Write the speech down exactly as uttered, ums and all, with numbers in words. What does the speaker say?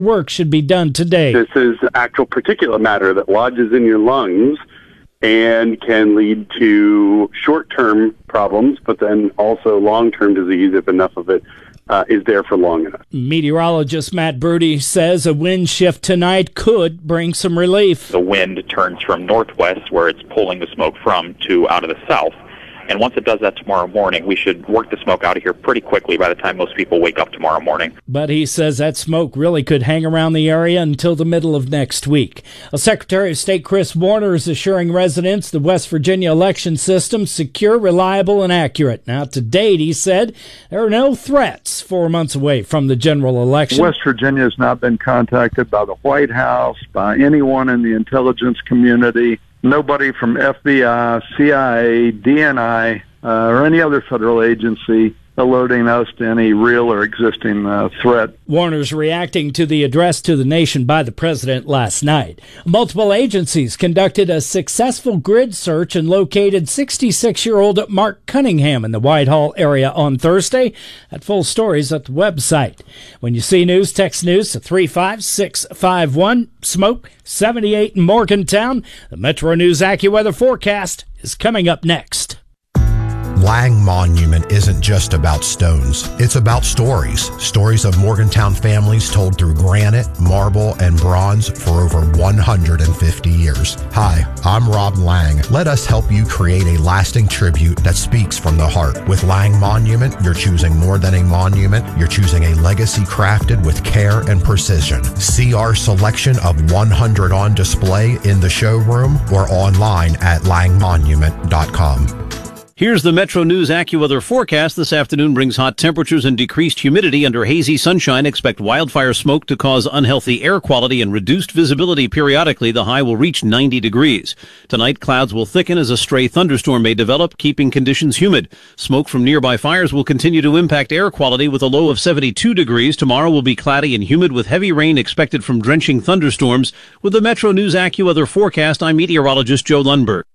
work should be done today. This is actual particulate matter that lodges in your lungs and can lead to short-term problems, but then also long-term disease if enough of it uh, is there for long enough. Meteorologist Matt Brody says a wind shift tonight could bring some relief. The wind turns from northwest, where it's pulling the smoke from, to out of the south. And once it does that tomorrow morning, we should work the smoke out of here pretty quickly by the time most people wake up tomorrow morning. But he says that smoke really could hang around the area until the middle of next week. A Secretary of State Chris Warner is assuring residents the West Virginia election system secure, reliable, and accurate. Now, to date, he said, there are no threats four months away from the general election. West Virginia has not been contacted by the White House, by anyone in the intelligence community. Nobody from F B I, C I A, D N I, uh, or any other federal agency alerting us to any real or existing uh, threat. Warner's reacting to the address to the nation by the president last night. Multiple agencies conducted a successful grid search and located sixty-six-year-old Mark Cunningham in the Whitehall area on Thursday. That full story's at the website. When you see news, text news to three five six five one. Smoke seventy-eight in Morgantown. The Metro News AccuWeather forecast is coming up next. Lang Monument isn't just about stones. It's about stories. Stories of Morgantown families told through granite, marble, and bronze for over one hundred fifty years. Hi, I'm Rob Lang. Let us help you create a lasting tribute that speaks from the heart. With Lang Monument, you're choosing more than a monument. You're choosing a legacy crafted with care and precision. See our selection of one hundred on display in the showroom or online at lang monument dot com. Here's the Metro News AccuWeather forecast. This afternoon brings hot temperatures and decreased humidity under hazy sunshine. Expect wildfire smoke to cause unhealthy air quality and reduced visibility periodically. The high will reach ninety degrees. Tonight, clouds will thicken as a stray thunderstorm may develop, keeping conditions humid. Smoke from nearby fires will continue to impact air quality with a low of seventy-two degrees. Tomorrow will be cloudy and humid with heavy rain expected from drenching thunderstorms. With the Metro News AccuWeather forecast, I'm meteorologist Joe Lundberg.